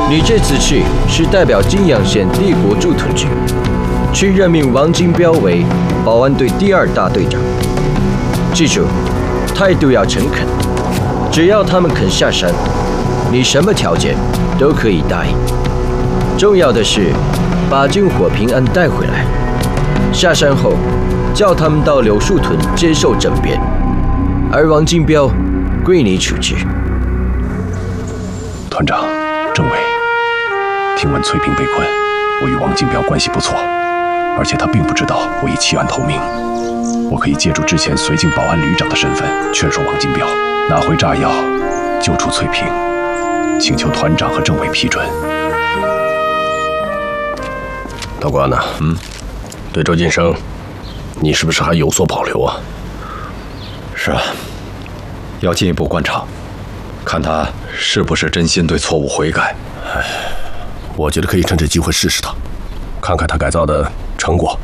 你这次去是代表金阳县帝国驻屯军，去任命王金彪为保安队第2大队长。记住，态度要诚恳，只要他们肯下山，你什么条件都可以答应。重要的是把军火平安带回来。下山后，叫他们到柳树屯接受政变，而王金彪归你处置。 团长，政委，听闻翠屏被困，我与王金彪关系不错，而且他并不知道我已弃暗投明。我可以借助之前绥靖保安旅长的身份，劝说王金彪拿回炸药，救出翠屏，请求团长和政委批准。 道官呢？对周晋生，你是不是还有所保留啊？ 是啊，要进一步观察，看他是不是真心对错误悔改。 我觉得可以趁这机会试试他，看看他改造的成果。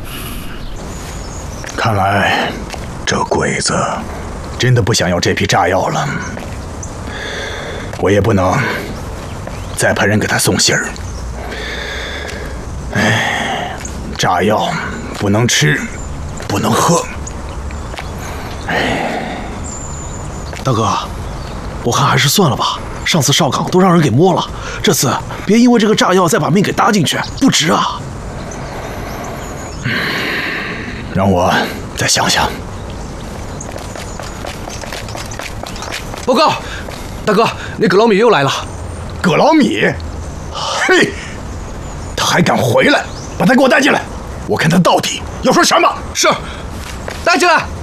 看来这鬼子真的不想要这批炸药了，我也不能再派人给他送信儿。炸药不能吃，不能喝。 大哥，我看还是算了吧。上次哨岗都让人给摸了，这次别因为这个炸药再把命给搭进去，不值啊。 让我再想想。 报告，大哥，那葛老米又来了。 葛老米，嘿，他还敢回来，把他给我带进来，我看他到底要说什么。 是，带进来。